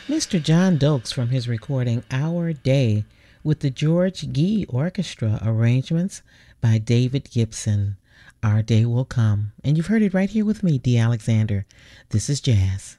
Mr. John Dokes from his recording Our Day with the George Gee Orchestra arrangements by David Gibson. Our Day Will Come. And you've heard it right here with me, Dee Alexander. This is Jazz.